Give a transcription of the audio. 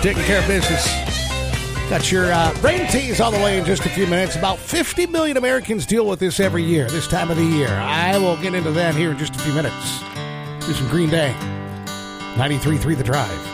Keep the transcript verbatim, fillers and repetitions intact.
taking care of business. Got your uh, brain tease all the way in just a few minutes. About fifty million Americans deal with this every year, this time of the year. I will get into that here in just a few minutes. Do some Green Day. ninety-three point three The Drive.